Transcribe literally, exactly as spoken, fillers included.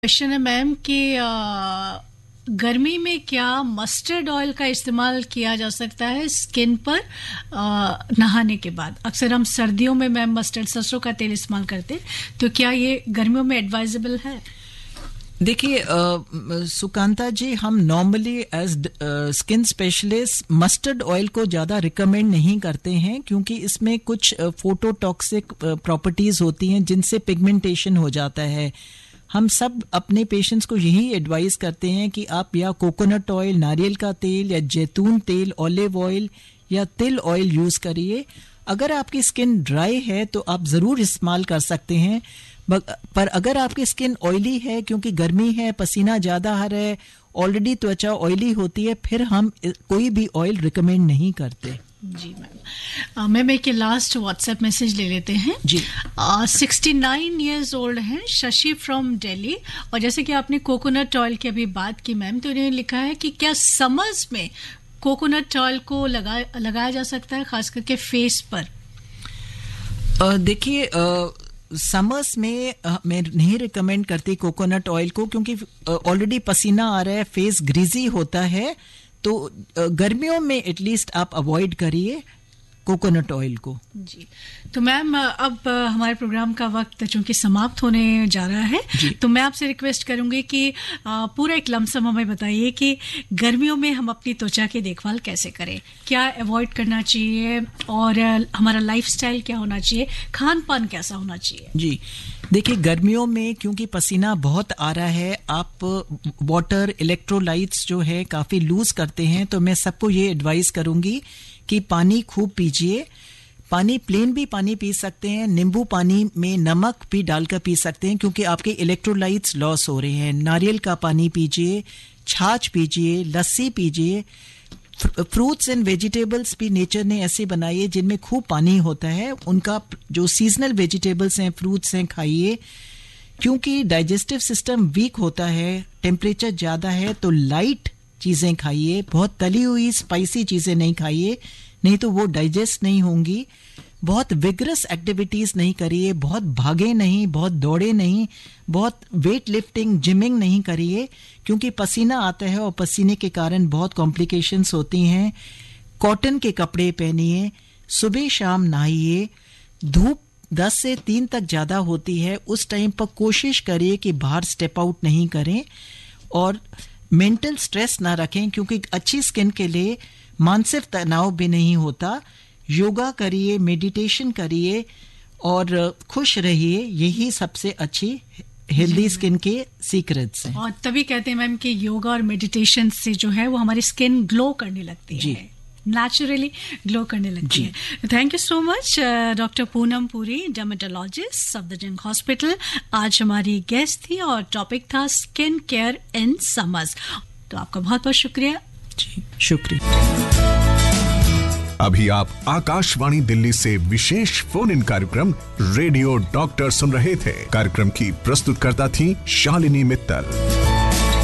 Question है ma'am कि अ, गर्मी में क्या मस्टर्ड ऑयल का इस्तेमाल किया जा सकता है स्किन पर अ, नहाने के बाद? अक्सर हम सर्दियों में मैम मस्टर्ड सरसों का तेल इस्तेमाल करते हैं, तो क्या ये गर्मियों में एडवाइजेबल है? देखिए सुकांता जी, हम normally as skin specialist mustard oil को ज़्यादा रिकमेंड नहीं करते हैं, क्योंकि इसमें कुछ फोटोटॉक्सिक प्रॉपर्टीज़ होती हैं जिनसे पिगमेंटेशन हो जाता है। हम सब अपने पेशेंट्स को यही एडवाइस करते हैं कि आप या कोकोनट ऑयल, नारियल का तेल, या जैतून तेल, ऑलिव ऑयल या तिल ऑयल यूज़ करिए। अगर आपकी स्किन ड्राई है तो आप ज़रूर इस्तेमाल कर सकते हैं, पर अगर आपकी स्किन ऑयली है, क्योंकि गर्मी है, पसीना ज़्यादा आ रहा है, ऑलरेडी त्वचा ऑयली होती है, फिर हम कोई भी ऑयल रिकमेंड नहीं करते। जी मैम, मैम एक लास्ट व्हाट्सएप मैसेज ले लेते हैं जी। सिक्सटी नाइन ईयर्स ओल्ड हैं शशि फ्रॉम दिल्ली, और जैसे कि आपने कोकोनट ऑयल की अभी बात की मैम, तो उन्होंने लिखा है कि क्या समर्स में कोकोनट ऑयल को लगा लगाया जा सकता है, खास करके फेस पर? देखिए, समर्स में uh, मैं नहीं रिकमेंड करती कोकोनट ऑयल को, क्योंकि ऑलरेडी uh, पसीना आ रहा है, फेस ग्रीजी होता है, तो uh, गर्मियों में एटलीस्ट आप अवॉइड करिए कोकोनट ऑयल को। जी, तो मैम अब हमारे प्रोग्राम का वक्त चूंकि समाप्त होने जा रहा है, तो मैं आपसे रिक्वेस्ट करूंगी कि पूरा एक लमसम हमें बताइए कि गर्मियों में हम अपनी त्वचा की देखभाल कैसे करें, क्या अवॉइड करना चाहिए, और हमारा लाइफस्टाइल क्या होना चाहिए, खान पान कैसा होना चाहिए? जी देखिए, गर्मियों में क्योंकि पसीना बहुत आ रहा है, आप वाटर इलेक्ट्रोलाइट्स जो है काफ़ी लूज करते हैं, तो मैं सबको ये एडवाइस करूंगी कि पानी खूब पीजिए। पानी प्लेन भी पानी पी सकते हैं, नींबू पानी में नमक भी डालकर पी सकते हैं, क्योंकि आपके इलेक्ट्रोलाइट्स लॉस हो रहे हैं। नारियल का पानी पीजिए, छाछ पीजिए, लस्सी पीजिए। फ्रूट्स एंड वेजिटेबल्स भी नेचर ने ऐसे बनाई है जिनमें खूब पानी होता है, उनका जो सीजनल वेजिटेबल्स हैं, फ्रूट्स हैं, खाइए। क्योंकि डाइजेस्टिव सिस्टम वीक होता है, टेम्परेचर ज़्यादा है, तो लाइट चीज़ें खाइए, बहुत तली हुई स्पाइसी चीज़ें नहीं खाइए, नहीं तो वो डाइजेस्ट नहीं होंगी। बहुत विगरस एक्टिविटीज़ नहीं करिए, बहुत भागे नहीं, बहुत दौड़े नहीं, बहुत वेट लिफ्टिंग, जिमिंग नहीं करिए, क्योंकि पसीना आता है और पसीने के कारण बहुत कॉम्प्लिकेशंस होती हैं। कॉटन के कपड़े पहनिए, सुबह शाम नहाइए। धूप दस से तीन तक ज़्यादा होती है, उस टाइम पर कोशिश करिए कि बाहर स्टेप आउट नहीं करें, और मेंटल स्ट्रेस ना रखें, क्योंकि अच्छी स्किन के लिए मानसिक तनाव भी नहीं होता। योगा करिए, मेडिटेशन करिए और खुश रहिए, यही सबसे अच्छी हेल्दी स्किन के सीक्रेट्स हैं। और तभी कहते हैं मैम कि योगा और मेडिटेशन से जो है वो हमारी स्किन ग्लो करने लगती है, नेचुरली ग्लो करने लगती है। Thank you so much doctor Poonam Puri, dermatologist, Safdarjung hospital, आज हमारी गेस्ट थी और टॉपिक था स्किन केयर इन समर्स। तो आपका बहुत बहुत शुक्रिया। जी शुक्रिया। अभी आप आकाशवाणी दिल्ली से विशेष फोन इन कार्यक्रम रेडियो डॉक्टर सुन रहे थे। कार्यक्रम की प्रस्तुतकर्ता थी शालिनी मित्तल।